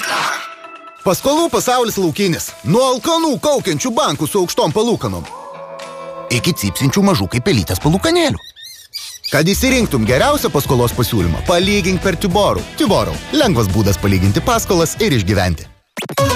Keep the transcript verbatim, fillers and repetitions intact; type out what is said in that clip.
Paskolų pasaulis laukinis. Nuo alkanų kaukiančių bankų su aukštom palūkanom iki cypsinčių mažų kaip pelytės palūkanėlių. Kad įsirinktum geriausią paskolos pasiūlymą, palygink per Tiborų. Tiborų. Lengvas būdas palyginti paskolas ir išgyventi.